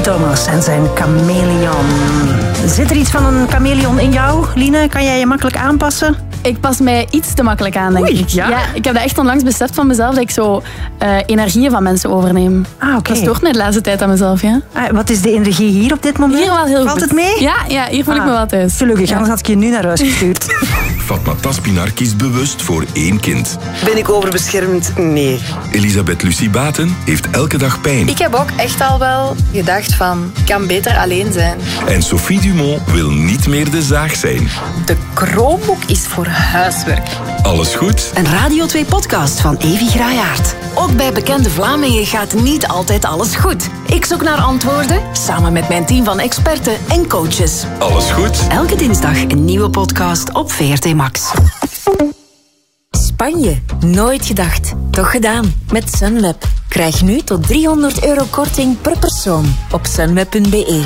Thomas en zijn chameleon. Zit er iets van een chameleon in jou, Line? Kan jij je makkelijk aanpassen? Ik pas mij iets te makkelijk aan, denk ik. Ja? Ik heb dat echt onlangs beseft van mezelf, dat ik zo energieën van mensen overneem. Oké. Dat stoort mij de laatste tijd aan mezelf, ja. Wat is de energie hier op dit moment? Hier wel heel Valt goed. het mee? Ja, hier voel ik me wel thuis. Gelukkig, anders had ik je nu naar huis gestuurd. Fatma Taspinar kiest bewust voor 1 kind. Ben ik overbeschermd? Nee. Elisabeth Lucie Baten heeft elke dag pijn. Ik heb ook echt al wel gedacht van, ik kan beter alleen zijn. En Sophie Dumont wil niet meer de zaag zijn. De Chromebook is voor huiswerk. Alles goed? Een Radio 2-podcast van Evi Graayaert. Ook bij Bekende Vlamingen gaat niet altijd alles goed. Ik zoek naar antwoorden, samen met mijn team van experten en coaches. Alles goed? Elke dinsdag een nieuwe podcast op VRT Max. Spanje. Nooit gedacht. Toch gedaan. Met Sunweb. Krijg nu tot €300 korting per persoon op sunweb.be.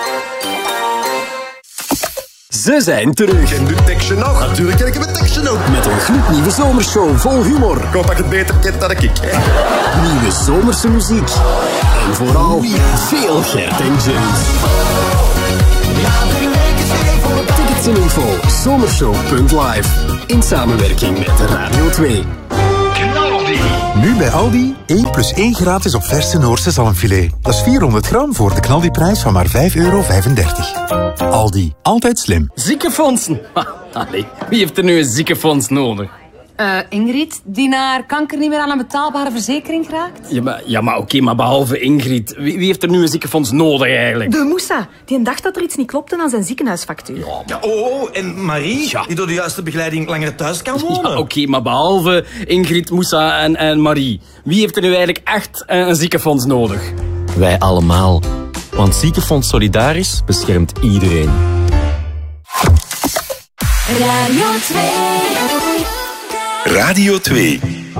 Ze zijn terug. Ken je tekstje nog? Natuurlijk ken ik mijn tekstje nog. Met een gloednieuwe zomershow vol humor. Ik hoop dat je het beter kent dan ik. Nieuwe zomerse muziek. En vooral veel Gert en James. Tickets en info zomershow.live. In samenwerking met Radio 2. Nu bij Aldi 1 plus 1 gratis op verse Noorse zalmfilet. Dat is 400 gram voor de knaldiprijs van maar €5,35. Aldi, altijd slim. Ziekenfondsen? Allee, wie heeft er nu een ziekenfonds nodig? Ingrid, die naar kanker niet meer aan een betaalbare verzekering geraakt? Ja, maar oké, maar behalve Ingrid, wie heeft er nu een ziekenfonds nodig eigenlijk? De Moussa, die dacht dat er iets niet klopte aan zijn ziekenhuisfactuur. Ja, en Marie, die door de juiste begeleiding langer thuis kan wonen. Ja, oké, maar behalve Ingrid, Moussa en Marie, wie heeft er nu eigenlijk echt een ziekenfonds nodig? Wij allemaal. Want Ziekenfonds Solidaris beschermt iedereen. Radio 2. Radio 2.